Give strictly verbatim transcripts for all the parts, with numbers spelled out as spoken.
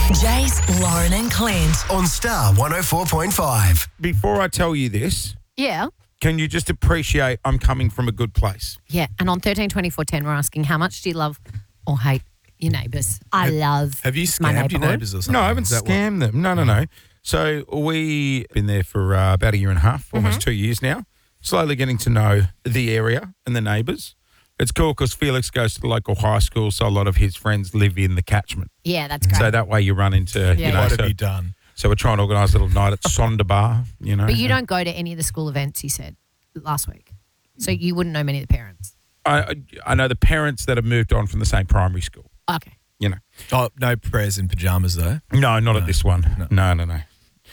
Jace, Lauren and Clint. On Star one oh four point five. Before I tell you this, Yeah. can you just appreciate I'm coming from a good place? Yeah. And on thirteen twenty-four ten, we're asking how much do you love or hate your neighbours? I love Have you my scammed your neighbourhood. neighbours or something? No, I haven't Is that what- scammed them. No, no, no. So we've been there for uh, about a year and a half, almost two years now, slowly getting to know the area and the neighbours. It's cool because Felix goes to the local high school, so a lot of his friends live in the catchment. Yeah, that's great. So that way you run into, Yeah. you know, What so, have you done? so we're trying to organise a little night at Sonder Bar, you know. But you don't go to any of the school events, he said, last week. So you wouldn't know many of the parents. I, I I know the parents that have moved on from the same primary school, Okay. you know. Oh, no prayers in pajamas though. No, not at this one. No, no, no.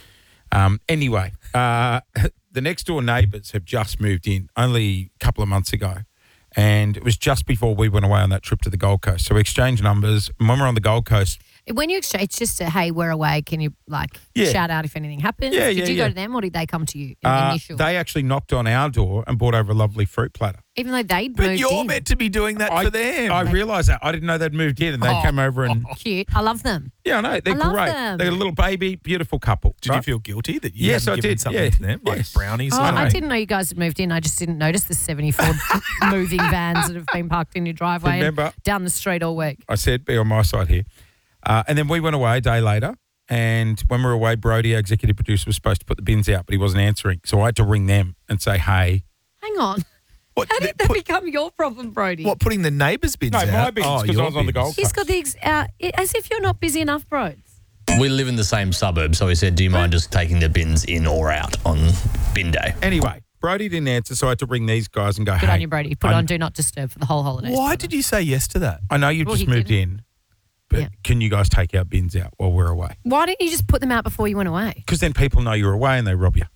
Um, anyway, uh, the next door neighbours have just moved in only a couple of months ago. And it was just before we went away on that trip to the Gold Coast. So we exchanged numbers. And when we're on the Gold Coast, When you exchange, it's just a, hey, we're away. Can you, like, Yeah. shout out if anything happens? Yeah, Did yeah, you yeah. go to them or did they come to you in uh, initial? they actually knocked on our door and brought over a lovely fruit platter. Even though they'd But moved you're in. meant to be doing that I, for them. I realised that. I didn't know they'd moved in and they Oh. came over and, Cute. I love them. yeah, I know. They're I love great. them. They're a little baby, beautiful couple. Did you right? feel guilty that you Yes, hadn't I given did, something yeah. to them, like Yes. brownies? Oh, or I something? didn't know you guys had moved in. I just didn't notice the seventy-four moving vans that have been parked in your driveway and Remember- down the street all week. I said, be on my side here. Uh, and then we went away a day later. And when we were away, Brody, our executive producer, was supposed to put the bins out, but he wasn't answering. So I had to ring them and say, hey. Hang on. What, How did the- that put- become your problem, Brody? what, putting the neighbours' bins No, out? my bins, Oh, 'cause I your was on the bins. Gold He's got the, ex- uh, as if you're not busy enough, bros. We live in the same suburb, so he said, do you mind just taking the bins in or out on bin day? Anyway, Brody didn't answer, so I had to ring these guys and go, Good hey. on you, Brody. Put I- on Do Not Disturb for the whole holidays. Why did you say yes to that? I know you've Well, just he moved didn't. in, but Yeah. can you guys take our bins out while we're away? Why didn't you just put them out before you went away? Because then people know you're away and they rob you.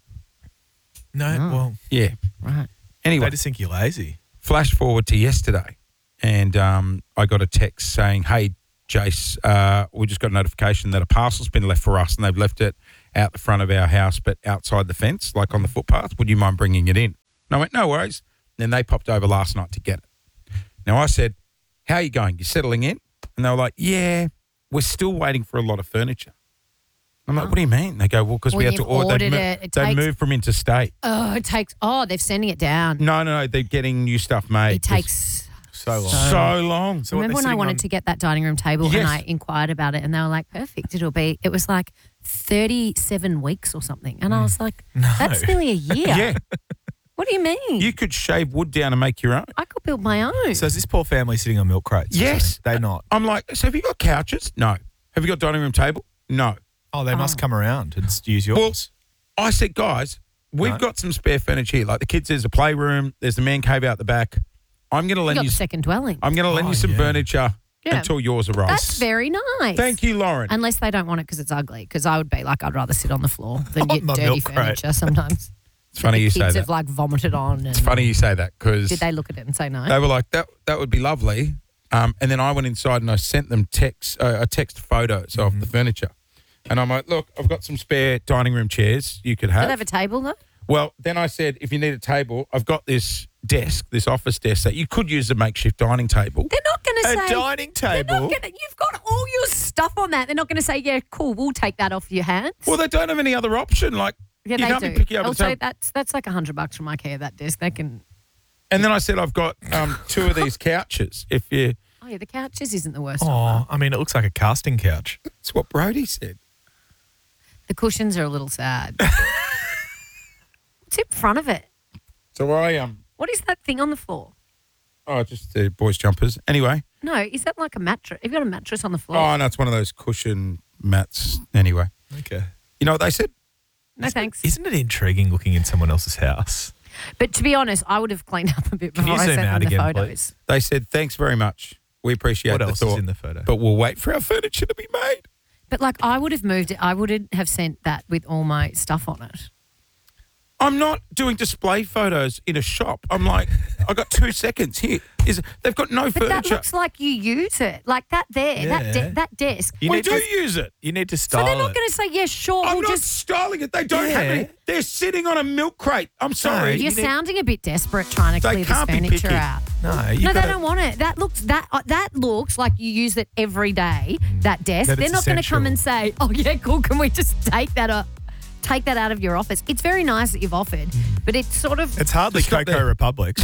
No, Oh. well, Yeah. Right. Anyway, they just think you're lazy. flash forward to yesterday, and um, I got a text saying, hey, Jace, uh, we just got a notification that a parcel's been left for us, and they've left it out the front of our house, but outside the fence, like on the footpath. Would you mind bringing it in? And I went, no worries. And then they popped over last night to get it. Now, I said, how are you going? You settling in? And they were like, yeah, we're still waiting for a lot of furniture. I'm like, what do you mean? They go, well, because we Well, had to you've order. ordered They, it. It they takes- moved from interstate. Oh, it takes, oh, they're sending it down. No, no, no. They're getting new stuff made. It takes, So long. so long. So what, remember they're when I sitting wanted on- to get that dining room table Yes. and I inquired about it and they were like, perfect, it'll be, it was like thirty-seven weeks or something. And I was like, that's nearly a year. Yeah. What do you mean? You could shave wood down and make your own. I could build my own. So is this poor family sitting on milk crates? or Yes. something? They're not. I'm like, so have you got couches? No. Have you got dining room table? No. Oh, they must come around and s- use yours. Well, I said, guys, we've No. got some spare furniture here. Like the kids, there's a playroom, there's the man cave out the back. I'm going to you lend got you. the second dwelling. I'm going to lend Oh, you some yeah. furniture Yeah. until yours arrives. That's very nice. Thank you, Lauren. Unless they don't want it because it's ugly. Because I would be like, I'd rather sit on the floor than On get my dirty milk crate. furniture sometimes. It's funny the you kids say have that. like vomited on. And It's funny you say that because Did they look at it and say no? they were like, that that would be lovely. Um, and then I went inside and I sent them text, uh, a text photos Mm-hmm. of the furniture. And I'm like, look, I've got some spare dining room chairs you could Do have. they have a table though? Well, then I said, if you need a table, I've got this desk, this office desk that you could use as a makeshift dining table. They're not going to A say. dining they're not table? gonna, you've got all your stuff on that. They're not going to say, yeah, cool, we'll take that off your hands. Well, they don't have any other option. Like, yeah, you they can't do. be picky up the Also, table. that's that's like a hundred bucks from IKEA. That desk, they can. And then I said, I've got um, two of these couches. If you, Oh yeah, the couches isn't the worst. Oh, offer. I mean, it looks like a casting couch. it's what Brody said. The cushions are a little sad. What's in front of it? So I um, What is that thing on the floor? oh, just the boys' jumpers. Anyway, No, is that like a mattress? Have you got a mattress on the floor? oh no, it's one of those cushion mats. Anyway, Okay. you know what they said? no, thanks. Isn't it intriguing looking in someone else's house? But to be honest, I would have cleaned up a bit Can before you I zoom sent out them the again, photos. please? They said, thanks very much. We appreciate What the else thought, is in the photo? but we'll wait for our furniture to be made. But like, I would have moved it. I would have sent that with all my stuff on it. I'm not doing display photos in a shop. I'm like, I got two seconds here. Is they've got no But that furniture. looks like you use it, like that there, that de- Yeah. that desk. You we need do to, use it. you need to So style they're not it. going to say, yeah, sure, I'm we'll not just. styling it. They don't have Yeah. any. They're sitting on a milk crate. I'm sorry. You're you need- sounding a bit desperate trying to They clear this can't be furniture picky. out. No, No, you they don't want it. That looks that uh, that looks like you use it every day. That desk. That They're it's not going to come essential. and say, "Oh yeah, cool. Can we just take that uh, take that out of your office?" It's very nice that you've offered, but it's sort of It's hardly It's not Cocoa there. Republic.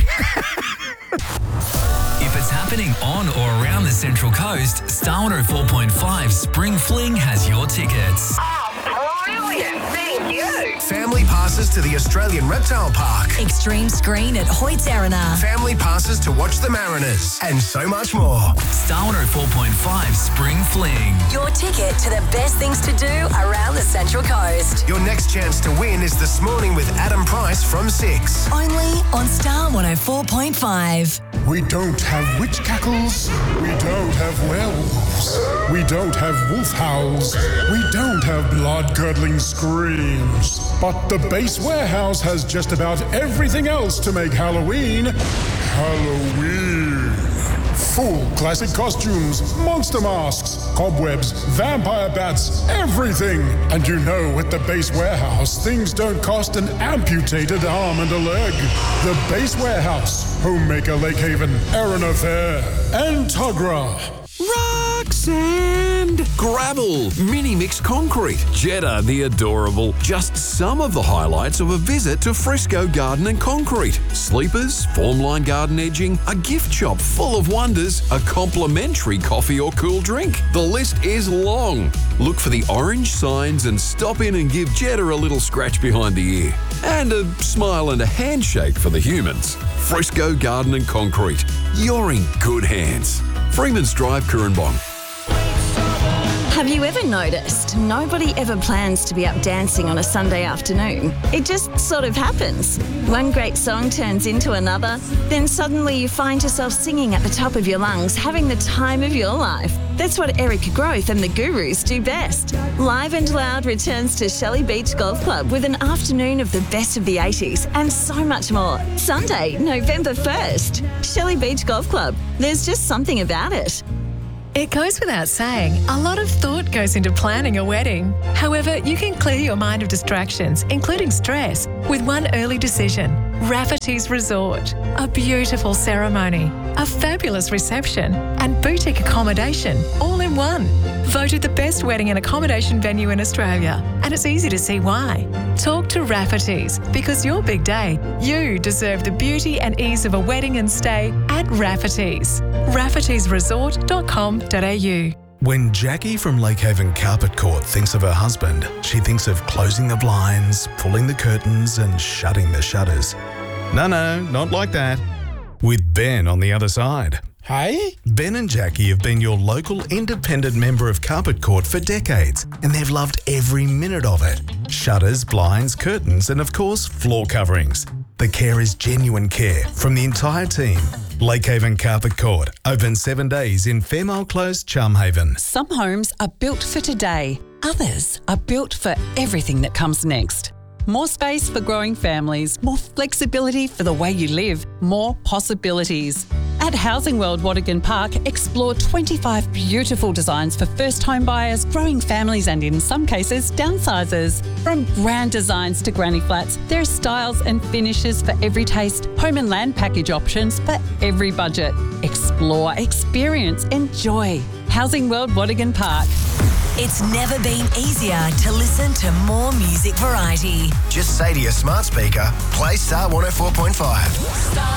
If it's happening on or around the Central Coast, Star one oh four point five Spring Fling has your tickets. Brilliant. Thank you. Family passes to the Australian Reptile Park. Extreme screen at Hoyts Arena. Family passes to watch the Mariners. And so much more. Star one oh four point five Spring Fling. Your ticket to the best things to do around the Central Coast. Your next chance to win is this morning with Adam Price from six. Only on Star one oh four point five. We don't have witch cackles. We don't have werewolves. We don't have wolf howls. We don't have blood-curdling screams. But the Base Warehouse has just about everything else to make Halloween Halloween. Full classic costumes, monster masks, cobwebs, vampire bats, everything. And you know, at the Base Warehouse, things don't cost an amputated arm and a leg. The Base Warehouse, Homemaker Lake Haven, Arena Fair, and Tugra. Rock sand, gravel, mini mix concrete, Jetta the adorable. Just some of the highlights of a visit to Frisco Garden and Concrete. Sleepers, formline garden edging, a gift shop full of wonders, a complimentary coffee or cool drink. The list is long. Look for the orange signs and stop in and give Jetta a little scratch behind the ear. And a smile and a handshake for the humans. Frisco Garden and Concrete. You're in good hands. Freeman's Drive, Currumbong. Have you ever noticed nobody ever plans to be up dancing on a Sunday afternoon? It just sort of happens. One great song turns into another, then suddenly you find yourself singing at the top of your lungs, having the time of your life. That's what Eric Groth and the Gurus do best. Live and Loud returns to Shelley Beach Golf Club with an afternoon of the best of the eighties and so much more. Sunday, November first. Shelley Beach Golf Club. There's just something about it. It goes without saying, a lot of thought goes into planning a wedding. However, you can clear your mind of distractions, including stress, with one early decision. Rafferty's Resort. A beautiful ceremony, a fabulous reception, and boutique accommodation, all in one. Voted the best wedding and accommodation venue in Australia, and it's easy to see why. Talk to Rafferty's, because your big day, you deserve the beauty and ease of a wedding and stay at Rafferty's. raffertys resort dot com dot a u. When Jackie from Lake Haven Carpet Court thinks of her husband, she thinks of closing the blinds, pulling the curtains and shutting the shutters. No, no, not like that. With Ben on the other side. Hey? Ben and Jackie have been your local independent member of Carpet Court for decades, and they've loved every minute of it. Shutters, blinds, curtains, and of course, floor coverings. The care is genuine care from the entire team. Lake Haven Carpet Court, open seven days in Fairmile Close, Charmhaven. Some homes are built for today. Others are built for everything that comes next. More space for growing families, more flexibility for the way you live, more possibilities. At Housing World Watergan Park, explore twenty-five beautiful designs for first home buyers, growing families and in some cases, downsizers. From grand designs to granny flats, there are styles and finishes for every taste, home and land package options for every budget. Explore, experience, enjoy. Housing World Watergan Park. It's never been easier to listen to more music variety. Just say to your smart speaker, play Star one oh four point five.